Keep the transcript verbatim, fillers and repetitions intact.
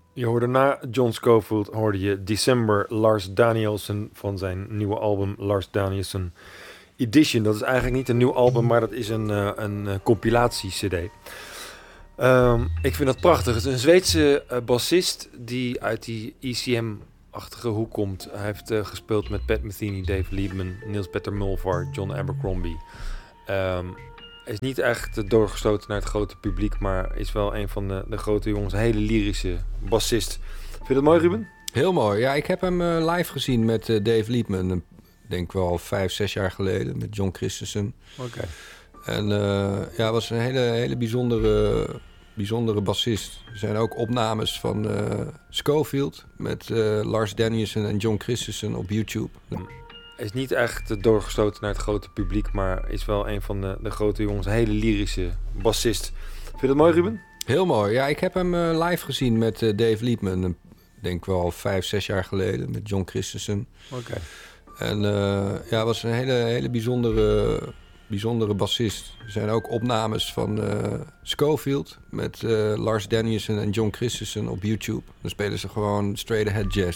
Je hoorde na John Scofield hoorde je December Lars Danielsen van zijn nieuwe album Lars Danielsen Edition. Dat is eigenlijk niet een nieuw album, maar dat is een, uh, een uh, compilatie-cd. Um, ik vind dat prachtig. Het is een Zweedse uh, bassist die uit die E C M-achtige hoek komt. Hij heeft uh, gespeeld met Pat Metheny, Dave Liebman, Niels Peter Mulvar, John Abercrombie. Um, Hij is niet echt doorgestoten naar het grote publiek, maar is wel een van de, de grote jongens. Een hele lyrische bassist. Vind je dat mooi, Ruben? Heel mooi. Ja, ik heb hem uh, live gezien met uh, Dave Liebman. Ik denk wel vijf, zes jaar geleden met John Christensen. Oké. Okay. En uh, ja, was een hele, hele bijzondere, bijzondere bassist. Er zijn ook opnames van uh, Scofield met uh, Lars Danielsen en John Christensen op YouTube. Hij is niet echt doorgestoten naar het grote publiek, maar is wel een van de, de grote jongens. Een hele lyrische bassist. Vind je dat mooi, Ruben? Heel mooi. Ja, ik heb hem uh, live gezien met uh, Dave Liebman. Ik denk wel vijf, zes jaar geleden met John Christensen. Oké. Okay. En uh, ja, was een hele, hele bijzondere, bijzondere bassist. Er zijn ook opnames van uh, Scofield met uh, Lars Danielsen en John Christensen op YouTube. Dan spelen ze gewoon straight ahead jazz.